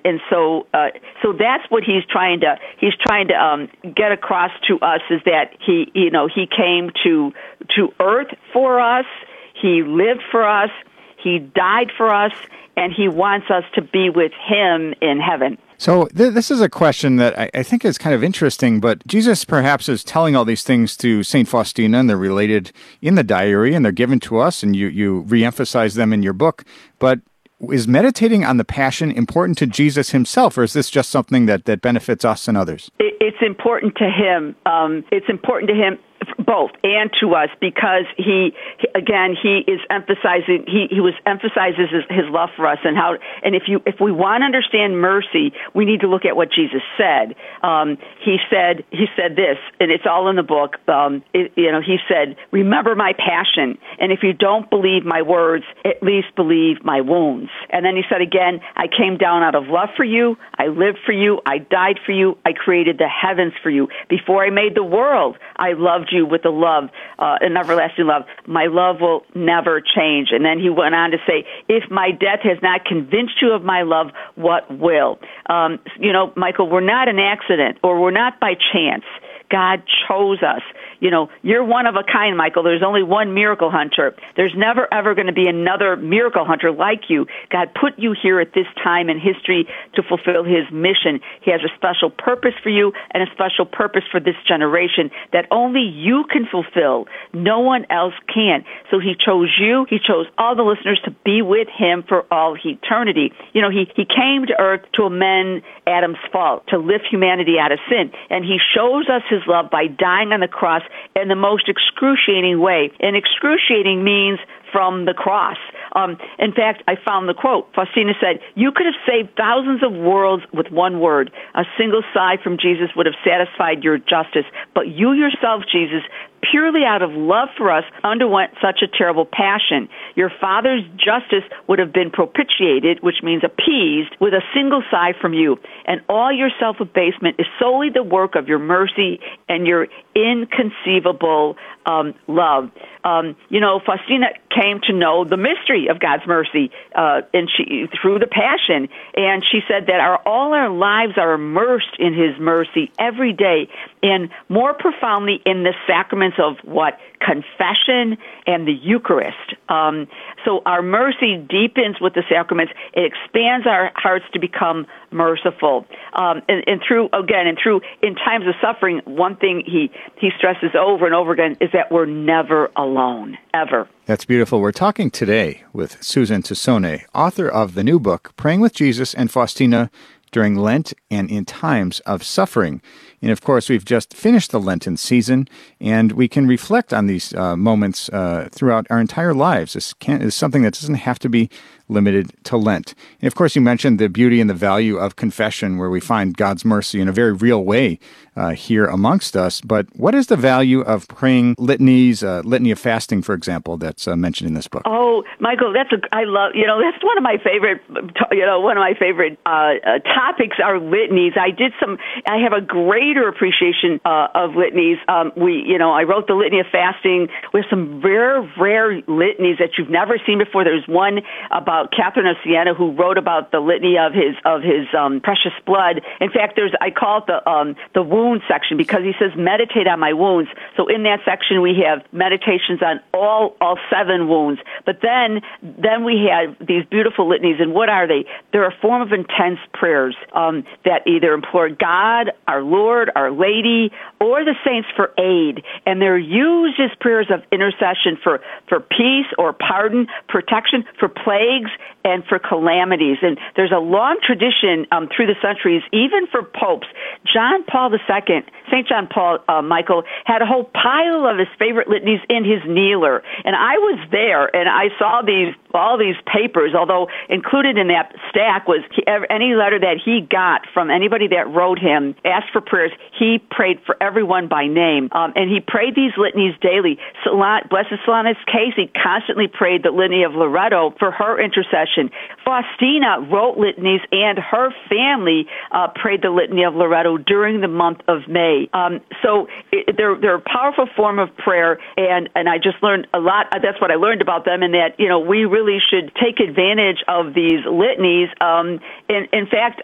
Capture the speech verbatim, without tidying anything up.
and so uh, so that's what he's trying to he's trying to um, get across to us, is that he you know he came to to earth for us, he lived for us, he died for us, and he wants us to be with him in heaven. So th- this is a question that I, I think is kind of interesting, but Jesus perhaps is telling all these things to Saint Faustina, and they're related in the diary, and they're given to us, and you, you reemphasize them in your book. But is meditating on the Passion important to Jesus himself, or is this just something that, that benefits us and others? It, it's important to him. Um, it's important to him, both, and to us, because he, again, he is emphasizing, he, he was emphasizes his, his love for us, and how, and if you, if we want to understand mercy, we need to look at what Jesus said. Um, he said, he said this, and it's all in the book. Um, it, you know, he said, "Remember my passion, and if you don't believe my words, at least believe my wounds." And then he said again, "I came down out of love for you. I lived for you. I died for you. I created the heavens for you. Before I made the world, I loved you with a love, uh, an everlasting love. My love will never change." And then he went on to say, "If my death has not convinced you of my love, what will?" Um, you know, Michael, we're not an accident, or we're not by chance. God chose us. You know, you're one of a kind, Michael. There's only one miracle hunter. There's never, ever going to be another miracle hunter like you. God put you here at this time in history to fulfill his mission. He has a special purpose for you, and a special purpose for this generation that only you can fulfill. No one else can. So he chose you. He chose all the listeners to be with him for all eternity. You know, he, he came to earth to amend Adam's fault, to lift humanity out of sin. And he shows us his love by dying on the cross in the most excruciating way. And excruciating means from the cross. Um, in fact, I found the quote. Faustina said, "You could have saved thousands of worlds with one word. A single sigh from Jesus would have satisfied your justice. But you yourself, Jesus, purely out of love for us, underwent such a terrible passion. Your Father's justice would have been propitiated, which means appeased, with a single sigh from you. And all your self-abasement is solely the work of your mercy and your inconceivable um, love." Um, you know, Faustina came to know the mystery of God's mercy, uh, and she through the Passion. And she said that our all our lives are immersed in his mercy every day, and more profoundly in the sacraments of what? Confession and the Eucharist. Um, so our mercy deepens with the sacraments. It expands our hearts to become merciful. Um, and, and through, again, and through, in times of suffering, one thing he, he stresses over and over again is that we're never alone, ever. That's beautiful. We're talking today with Susan Tassone, author of the new book, Praying with Jesus and Faustina During Lent and in Times of Suffering. And of course, we've just finished the Lenten season, and we can reflect on these uh, moments uh, throughout our entire lives. This can, is something that doesn't have to be limited to Lent. And of course, you mentioned the beauty and the value of confession, where we find God's mercy in a very real way uh, here amongst us. But what is the value of praying litanies, uh, litany of fasting, for example, that's uh, mentioned in this book? Oh, Michael, that's a, I love, you know, that's one of my favorite, you know, one of my favorite uh, uh, topics are litanies. I did some, I have a greater appreciation uh, of litanies. Um, we, you know, I wrote the Litany of Fasting with some rare, rare litanies that you've never seen before. There's one about Catherine of Siena, who wrote about the litany of his of his um, precious blood. In fact, there's I call it the um, the wound section, because he says, "Meditate on my wounds." So in that section, we have meditations on all all seven wounds. But then then we have these beautiful litanies, and what are they? They're a form of intense prayers um, that either implore God, our Lord, Our Lady, or the saints for aid, and they're used as prayers of intercession for for peace or pardon, protection, for plagues, and for calamities. And there's a long tradition um, through the centuries, even for popes. John Paul the Second, Saint John Paul, uh, Michael, had a whole pile of his favorite litanies in his kneeler. And I was there, and I saw these all these papers, although included in that stack was he, any letter that he got from anybody that wrote him, asked for prayers. He prayed for everyone by name. Um, and he prayed these litanies daily. Sol- Blessed Solanus Casey constantly prayed the Litany of Loreto for her intercession. Faustina wrote litanies, and her family uh, prayed the Litany of Loreto during the month of May. Um, so it, they're, they're a powerful form of prayer, and, and I just learned a lot. That's what I learned about them, and that, you know, we really should take advantage of these litanies. Um, in, in fact,